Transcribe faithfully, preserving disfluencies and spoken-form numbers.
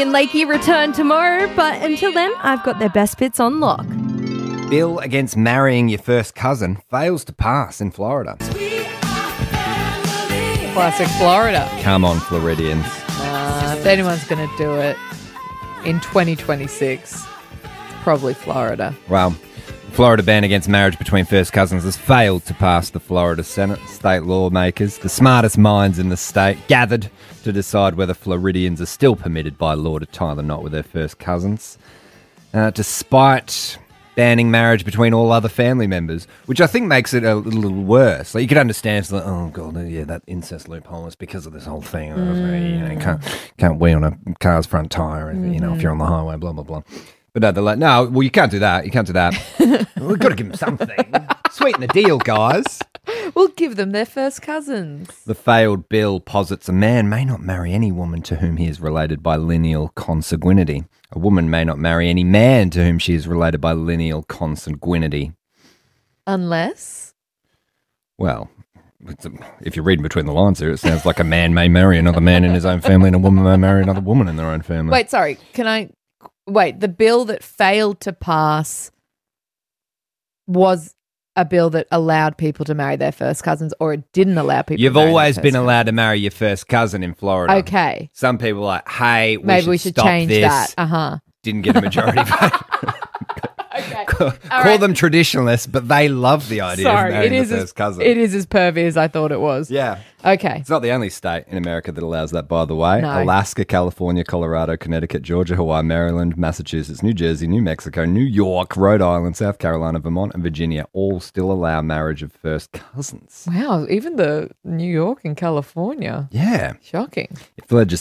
and Lakey return tomorrow, but until then, I've got their best bits on lock. Bill against marrying your first cousin fails to pass in Florida. Classic Florida. Come on, Floridians. Uh, if anyone's going to do it in twenty twenty-six, it's probably Florida. Well, Florida ban against marriage between first cousins has failed to pass the Florida Senate. State lawmakers, the smartest minds in the state, gathered to decide whether Floridians are still permitted by law to tie the knot with their first cousins. Uh, despite banning marriage between all other family members, which I think makes it a little worse. Like, you could understand, it's like, oh god, yeah, that incest loophole is because of this whole thing. Mm. You know, you can't can't wee on a car's front tire, mm-hmm. you know, if you're on the highway, blah blah blah. But no, they're like, no, well, you can't do that. You can't do that. We've got to give them something. Sweeten the deal, guys. We'll give them their first cousins. The failed bill posits a man may not marry any woman to whom he is related by lineal consanguinity. A woman may not marry any man to whom she is related by lineal consanguinity. Unless? Well, it's a, if you're reading between the lines here, it sounds like a man may marry another man in his own family and a woman may marry another woman in their own family. Wait, sorry. Can I... Wait, the bill that failed to pass was a bill that allowed people to marry their first cousins, or it didn't allow people You've to marry always their been first allowed to marry your first cousin in Florida. Okay. Some people are like, hey, we Maybe should we should stop change this. that. Uh-huh. Didn't get a majority vote. Okay. Call, All call right. them traditionalists, but they love the idea Sorry, of marrying it is the as, first cousin. It is as pervy as I thought it was. Yeah. Okay. It's not the only state in America that allows that, by the way. No. Alaska, California, Colorado, Connecticut, Georgia, Hawaii, Maryland, Massachusetts, New Jersey, New Mexico, New York, Rhode Island, South Carolina, Vermont, and Virginia all still allow marriage of first cousins. Wow, even the New York and California. Yeah. Shocking. If the legislation